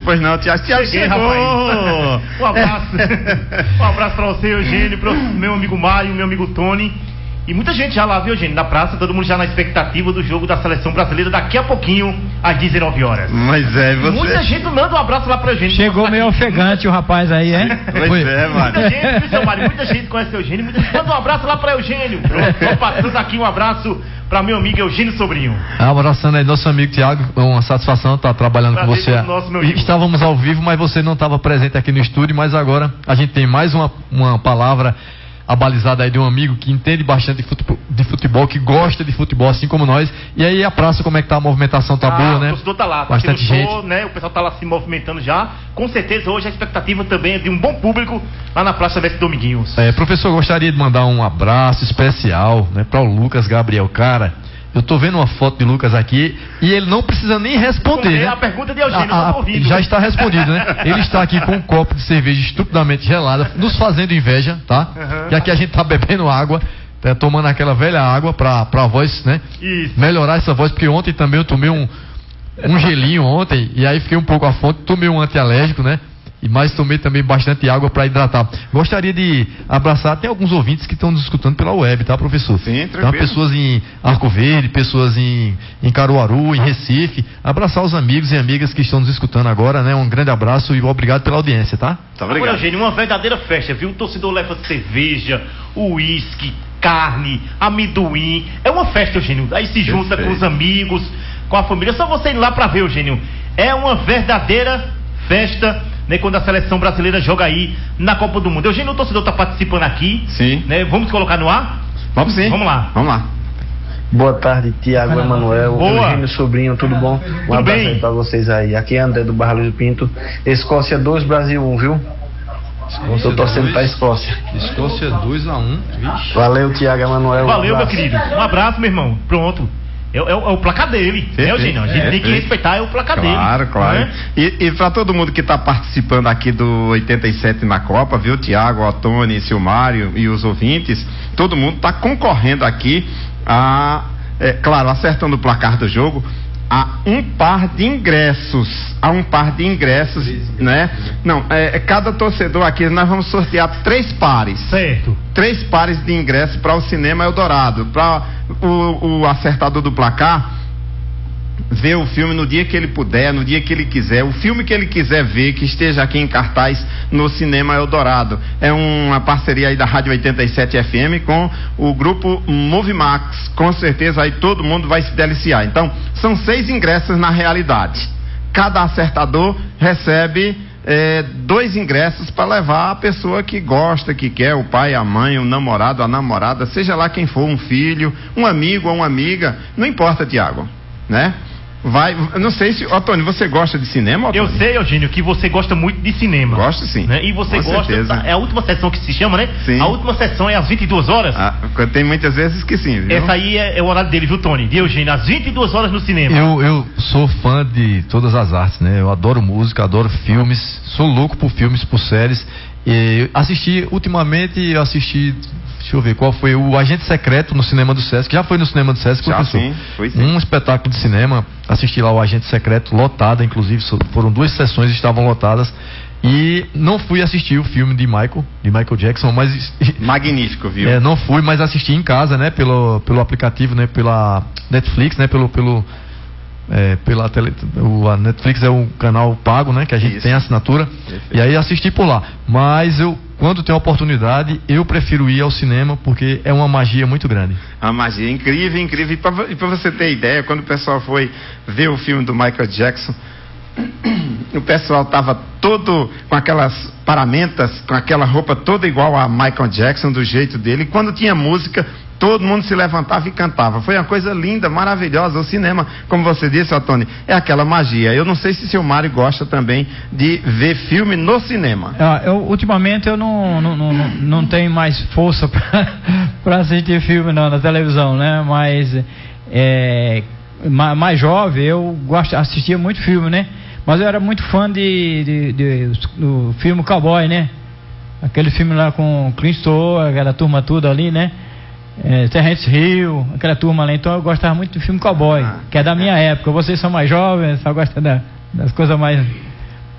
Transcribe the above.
Pois não, Tiago chegou. Rapaz. Um abraço. Um abraço pra você, Eugênio, pro meu amigo Mário, meu amigo Tony. E muita gente já lá, viu, Eugênio? Na praça, todo mundo já na expectativa do jogo da seleção brasileira daqui a pouquinho, às 19 horas. Mas é, você... Muita gente manda um abraço lá pra Eugênio. Chegou meio ofegante o rapaz aí, hein? Pois é, mano. Muita gente, viu, seu Mário? Muita gente conhece o Eugênio. Muita gente manda um abraço lá pra Eugênio. Tô passando aqui um abraço pra meu amigo Eugênio Sobrinho. Abraçando aí nosso amigo Tiago, uma satisfação estar trabalhando com você. Estávamos ao vivo, mas você não estava presente aqui no estúdio, mas agora a gente tem mais uma palavra abalizada aí de um amigo que entende bastante de futebol, que gosta de futebol assim como nós. E aí a praça, como é que tá? A movimentação tá boa, né? O torcedor tá lá, bastante gente, né? O pessoal tá lá se movimentando já. Com certeza hoje a expectativa também é de um bom público lá na Praça Mestre Dominguinhos. Professor, gostaria de mandar um abraço especial, né, para o Lucas Gabriel. Cara, eu tô vendo uma foto de Lucas aqui e ele não precisa nem responder, né? A pergunta de Eugênio, já está respondido, né? Ele está aqui com um copo de cerveja estupidamente gelada, nos fazendo inveja, tá? E aqui a gente tá bebendo água, tomando aquela velha água pra voz, né? Isso. Melhorar essa voz, porque ontem também eu tomei um gelinho ontem, e aí fiquei um pouco à fonte, tomei um antialérgico, né? Mas tomei também bastante água para hidratar. Gostaria de abraçar até alguns ouvintes que estão nos escutando pela web, tá, professor? Sim, tranquilo. Tá, pessoas em Arco Verde, pessoas em Caruaru, em Recife. Abraçar os amigos e amigas que estão nos escutando agora, né? Um grande abraço e obrigado pela audiência, tá? Tá, obrigado. Agora, Eugênio, uma verdadeira festa, viu? O torcedor leva cerveja, uísque, carne, amendoim. É uma festa, Eugênio. Aí se junta com os amigos, com a família. Só você ir lá pra ver, Eugênio. É uma verdadeira festa, né, quando a seleção brasileira joga aí na Copa do Mundo. Eugênio, o torcedor está participando aqui. Sim. Né? Vamos colocar no ar? Vamos sim. Vamos lá. Vamos lá. Boa tarde, Tiago, Emanuel, Eugênio Sobrinho, tudo bom? Um abraço aí pra vocês aí. Aqui é André do Barra Luiz do Pinto. Escócia 2, Brasil 1, viu? Estou torcendo pra Escócia. Escócia 2-1. Valeu, Tiago, Emanuel. Valeu, meu querido. Um abraço, meu irmão. Pronto. É o placar dele, né, Eugênio? A gente tem que respeitar o placar dele. Claro. Né? E para todo mundo que está participando aqui do 87 na Copa, viu, Tiago, Otoni, Silmário e os ouvintes, todo mundo está concorrendo aqui claro, acertando o placar do jogo, a um par de ingressos, né? Não, cada torcedor aqui, nós vamos sortear 3 pares. Certo. 3 pares de ingressos para o Cinema Eldorado, para o acertador do placar ver o filme no dia que ele puder, no dia que ele quiser, o filme que ele quiser ver, que esteja aqui em cartaz no Cinema Eldorado. É uma parceria aí da Rádio 87 FM com o grupo Movimax. Com certeza aí todo mundo vai se deliciar. Então, são 6 ingressos na realidade. Cada acertador recebe 2 ingressos para levar a pessoa que gosta, que quer, o pai, a mãe, o namorado, a namorada, seja lá quem for, um filho, um amigo ou uma amiga, não importa, Tiago, né? Não sei se, Otônio, você gosta de cinema, Otônio? Eu sei, Eugênio, que você gosta muito de cinema. Gosto sim. Né? E você com gosta, certeza. É a última sessão que se chama, né? Sim. A última sessão é às 22 horas. Tem muitas vezes que sim, viu? Essa aí é o horário dele, viu, Tony? De Eugênio, às 22 horas no cinema. Eu sou fã de todas as artes, né? Eu adoro música, adoro filmes, sou louco por filmes, por séries. E ultimamente assisti, deixa eu ver, qual foi o Agente Secreto no cinema do Sesc. Já foi no cinema do Sesc, professor? Sim, foi sim. Um espetáculo de cinema, assisti lá o Agente Secreto, lotada, inclusive, foram 2 sessões, estavam lotadas. E não fui assistir o filme de Michael Jackson, mas... Magnífico, viu? Não fui, mas assisti em casa, né? Pelo aplicativo, né? Pela Netflix, né? A Netflix é um canal pago, né? Que a gente tem assinatura. Perfeito. E aí assisti por lá. Mas quando tem oportunidade, eu prefiro ir ao cinema porque é uma magia muito grande. A magia incrível. E para você ter ideia, quando o pessoal foi ver o filme do Michael Jackson, o pessoal estava todo com aquelas paramentas, com aquela roupa toda igual a Michael Jackson, do jeito dele. E quando tinha música, todo mundo se levantava e cantava. Foi uma coisa linda, maravilhosa. O cinema, como você disse, Otônio, é aquela magia. Eu não sei se seu Mário gosta também de ver filme no cinema. Ultimamente eu não tenho mais força para assistir filme na televisão, né? Mas mais jovem eu assistia muito filme, né? Mas eu era muito fã do filme Cowboy, né? Aquele filme lá com Clint Eastwood, aquela turma toda ali, né? Terrence Hill, aquela turma lá. Então eu gostava muito do filme Cowboy, que é da minha época. Vocês são mais jovens, só gostam das coisas mais